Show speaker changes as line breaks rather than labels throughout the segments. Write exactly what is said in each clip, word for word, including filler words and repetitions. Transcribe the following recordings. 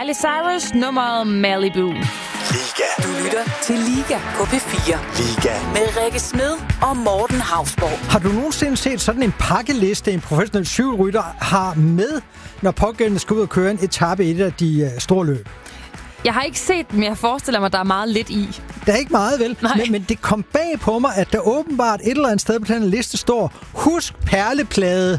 Miley Cyrus, nummeret Malibu.
Liga.
Du lytter til Liga på P fire.
Liga.
Med Rikke Smed og Morten Hausborg.
Har du nogensinde set sådan en pakkeliste, en professionel cykelrytter har med, når pågældende skal ud og køre en etape i et af de uh, store løb?
Jeg har ikke set dem, men jeg forestiller mig, at der er meget lidt i.
Der er ikke meget, vel? Men, men det kom bag på mig, at der åbenbart et eller andet sted på den liste står, husk perleplade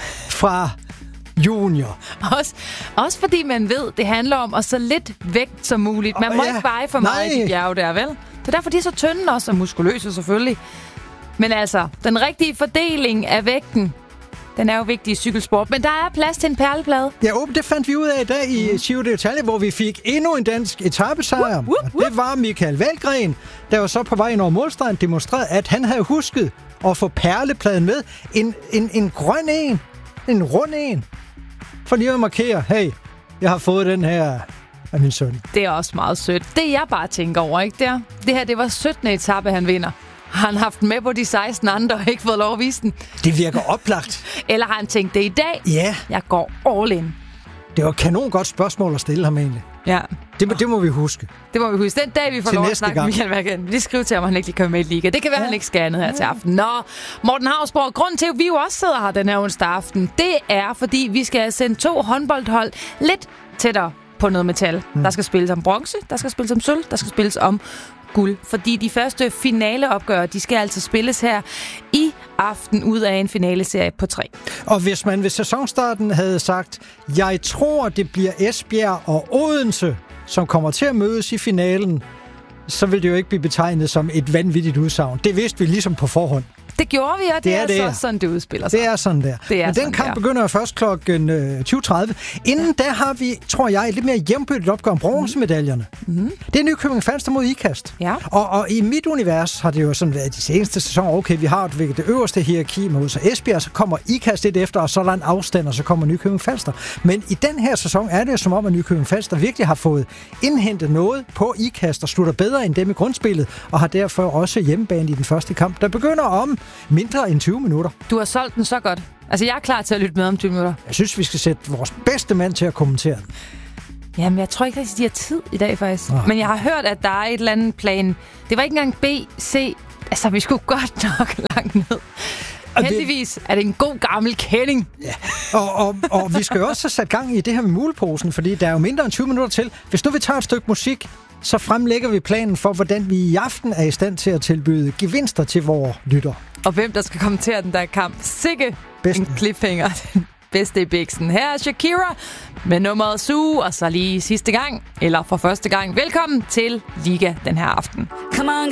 fra junior.
Også, også fordi man ved, det handler om at så lidt vægt som muligt. Man må
ja,
ikke veje for meget
nej.
i de bjerge der, vel? Det er derfor, de er så tynde også, og muskuløse selvfølgelig. Men altså, den rigtige fordeling af vægten, den er jo vigtig i cykelsport. Men der er plads til en perleplade.
Ja, åben, det fandt vi ud af i dag i Giro d'Italia, hvor vi fik endnu en dansk etapesejr.
Whoop, whoop, whoop.
Det var Michael Valgren, der var så på vej ind over målstregen demonstrerede, at han havde husket at få perlepladen med. En, en, en grøn en. En rund en. For lige at markere, hey, jeg har fået den her af min søn.
Det er også meget sødt. Det jeg bare tænker over, ikke der? Det her, det var syttende etape, han vinder. Har han haft med på de seksten andre og ikke fået lov at vise den?
Det virker oplagt.
Eller har han tænkt det i dag?
Ja.
Jeg går all in.
Det var et kanon godt spørgsmål at stille ham egentlig.
Ja.
Det, det må vi huske.
Det må vi huske. Den dag, vi får
Til
lov at
næste
snakke
gang.
med Michael Valgren. Vi skriver til ham, at han ikke lige kan med i liga. Det kan være, ja. Han ikke skal andet her til aften. Nå, Morten Hausborg, grunden til, at vi jo også sidder her den her onsdag aften, det er, fordi vi skal sende to håndboldhold lidt tættere på noget metal. Mm. Der skal spilles om bronze, der skal spilles om sølv, der skal spilles om guld. Fordi de første finaleopgør, de skal altså spilles her i aften ud af en finaleserie på tre.
Og hvis man ved sæsonstarten havde sagt, jeg tror, det bliver Esbjerg og Odense, som kommer til at mødes i finalen, så vil det jo ikke blive betegnet som et vanvittigt udsagn. Det vidste vi ligesom på forhånd.
Det gjorde vi, og det, det er, er det så er. sådan, det udspiller sig.
Det er sådan der.
Det er
Men den kamp der. begynder først klokken øh, tyve tredive. Inden da har vi, tror jeg, et lidt mere jævnbyrdigt opgør om bronzemedaljerne. Mm-hmm. Det er Nykøbing Falster mod Ikast.
Ja.
Og, og i mit univers har det jo sådan været de seneste sæsoner, okay, vi har det, det øverste hierarki mod så Esbjerg, så kommer Ikast lidt efter, og så er der en afstand, og så kommer Nykøbing Falster. Men i den her sæson er det jo som om, at Nykøbing Falster virkelig har fået indhentet noget på Ikast, og slutter bedre end dem i grundspillet, og har derfor også hjemmebane i den første kamp, der begynder om mindre end tyve minutter.
Du har solgt den så godt. Altså, jeg er klar til at lytte med om tyve minutter.
Jeg synes, vi skal sætte vores bedste mand til at kommentere den.
Jamen, jeg tror ikke rigtig, de har tid i dag, faktisk.
Oh. Men
jeg har hørt, at der er et eller andet plan. Det var ikke engang B, C. Altså, vi skulle godt nok langt ned. Heldigvis er det en god gammel kending.
Ja. Og, og, og vi skal jo også have sat gang i det her med muleposen, fordi der er jo mindre end tyve minutter til. Hvis nu vi tager et stykke musik, så fremlægger vi planen for, hvordan vi i aften er i stand til at tilbyde gevinster til vores lytter.
Og hvem der skal kommentere den der kamp. Sikke Besten. En cliffhanger. Den bedste i biksen. Her er Shakira med nummeret Sue, og så lige sidste gang, eller for første gang. Velkommen til Liga den her aften.
Come on,